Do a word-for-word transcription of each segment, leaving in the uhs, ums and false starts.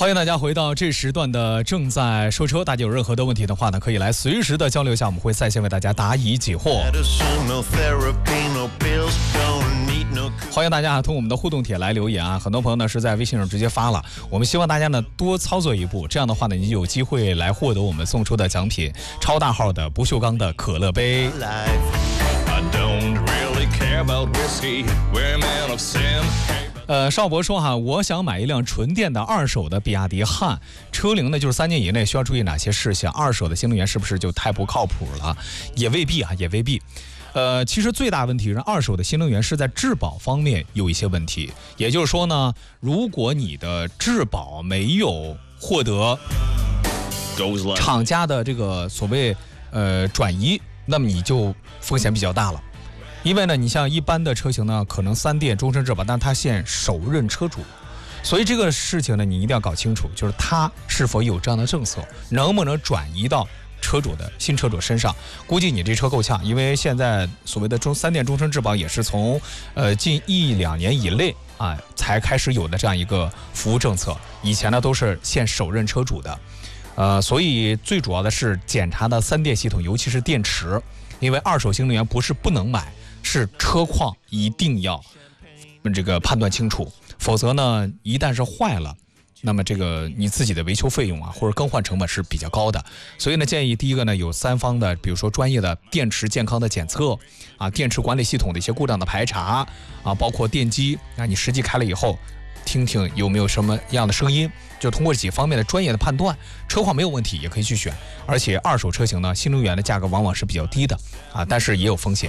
欢迎大家回到这时段的正在说车，大家有任何的问题的话呢，可以来随时的交流一下，我们会在线为大家答疑解惑。欢迎大家通过我们的互动帖来留言啊，很多朋友呢是在微信上直接发了，我们希望大家呢多操作一步，这样的话呢，你就有机会来获得我们送出的奖品，超大号的不锈钢的可乐杯。呃，邵博说哈，我想买一辆纯电的二手的比亚迪汉，车龄呢就是三年以内，需要注意哪些事项？二手的新能源是不是就太不靠谱了？也未必啊，也未必。呃，其实最大问题是二手的新能源是在质保方面有一些问题，也就是说呢，如果你的质保没有获得厂家的这个所谓呃转移，那么你就风险比较大了。因为呢，你像一般的车型呢，可能三电终身质保，但它现首任车主，所以这个事情呢，你一定要搞清楚，就是它是否有这样的政策，能不能转移到车主的新车主身上。估计你这车够呛，因为现在所谓的中三电终身质保也是从呃近一两年以内啊才开始有的这样一个服务政策，以前呢都是现首任车主的，呃，所以最主要的是检查的三电系统，尤其是电池，因为二手新能源不是不能买。是车况一定要这个判断清楚，否则呢，一旦是坏了，那么这个你自己的维修费用啊，或者更换成本是比较高的。所以呢，建议第一个呢，有三方的，比如说专业的电池健康的检测啊，电池管理系统的一些故障的排查啊，包括电机，那你实际开了以后，听听有没有什么样的声音，就通过几方面的专业的判断，车况没有问题也可以去选。而且二手车型呢，新能源的价格往往是比较低的啊，但是也有风险。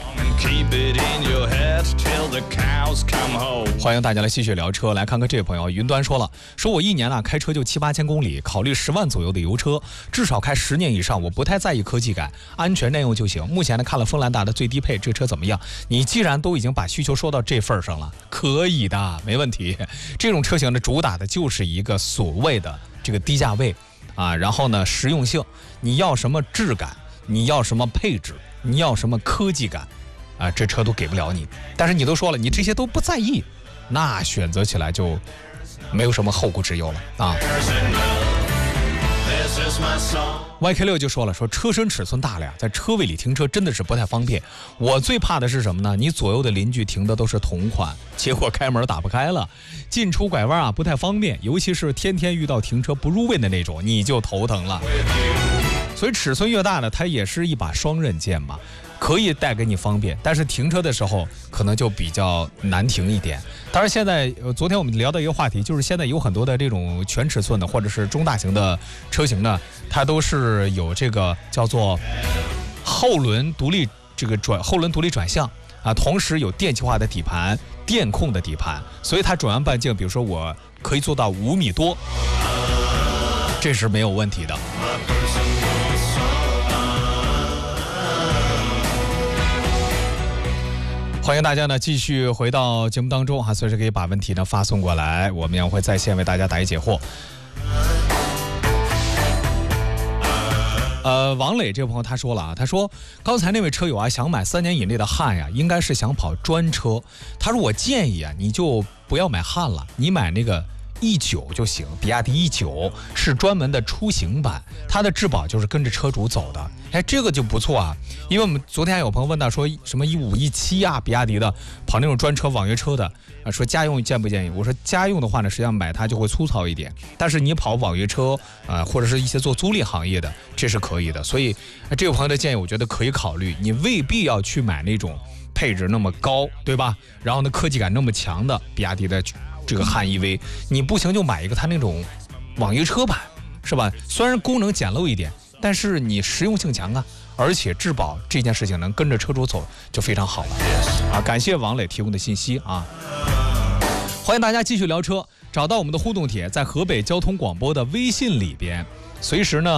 欢迎大家来继续聊车，来看看这位朋友云端说了，说我一年啊开车就七八千公里，考虑十万左右的油车，至少开十年以上，我不太在意科技感，安全耐用就行。目前呢看了锋兰达的最低配，这车怎么样？你既然都已经把需求说到这份上了，可以的，没问题。这种车型的主打的就是一个所谓的这个低价位啊，然后呢实用性，你要什么质感，你要什么配置，你要什么科技感啊，这车都给不了你。但是你都说了，你这些都不在意，那选择起来就没有什么后顾之忧了啊。Y K 六 就说了，说车身尺寸大了呀，在车位里停车真的是不太方便。我最怕的是什么呢？你左右的邻居停的都是同款，结果开门打不开了，进出拐弯啊不太方便，尤其是天天遇到停车不入位的那种，你就头疼了。所以尺寸越大呢，它也是一把双刃剑嘛，可以带给你方便，但是停车的时候可能就比较难停一点。当然现在昨天我们聊到一个话题，就是现在有很多的这种全尺寸的或者是中大型的车型呢，它都是有这个叫做后轮独立这个转后轮独立转向啊，同时有电气化的底盘，电控的底盘，所以它转弯半径比如说我可以做到五米多，这是没有问题的。欢迎大家呢继续回到节目当中哈，随时可以把问题呢发送过来，我们也会在线为大家答疑解惑。呃，王磊这位朋友他说了啊，他说刚才那位车友啊想买三年以内的汉呀，应该是想跑专车。他说我建议啊，你就不要买汉了，你买那个E 九就行，比亚迪 E 九是专门的出行版，它的质保就是跟着车主走的。哎，这个就不错啊，因为我们昨天还有朋友问到说什么一五一七啊，比亚迪的跑那种专车网约车的啊，说家用建不建议？我说家用的话呢，实际上买它就会粗糙一点，但是你跑网约车啊、呃，或者是一些做租赁行业的，这是可以的。所以、呃、这位朋友的建议，我觉得可以考虑，你未必要去买那种配置那么高，对吧？然后呢，科技感那么强的比亚迪的这个汉 E V， 你不行就买一个它那种网约车版，是吧？虽然功能简陋一点，但是你实用性强啊，而且质保这件事情能跟着车主走就非常好了啊！感谢王磊提供的信息啊！欢迎大家继续聊车，找到我们的互动帖，在河北交通广播的微信里边，随时呢。